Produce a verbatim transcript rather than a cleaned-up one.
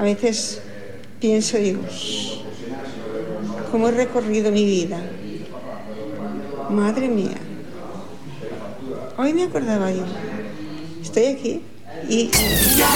A veces pienso, digo, ¿cómo he recorrido mi vida? Madre mía. Hoy me acordaba yo, estoy aquí y...